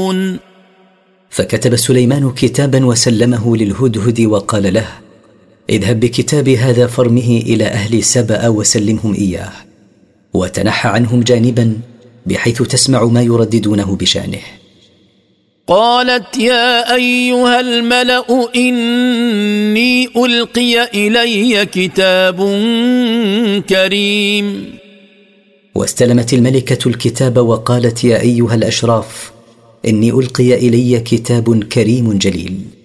فرعون. فكتب سليمان كتابا وسلمه للهدهد وقال له: اذهب بكتابي هذا فارمه إلى أهل سبأ وسلمهم إياه، وتنحى عنهم جانبا بحيث تسمع ما يرددونه بشأنه. قالت يا أيها الملأ إني ألقي إلي كتاب كريم. واستلمت الملكة الكتاب وقالت: يا أيها الأشراف، إني ألقي إلي كتاب كريم جليل.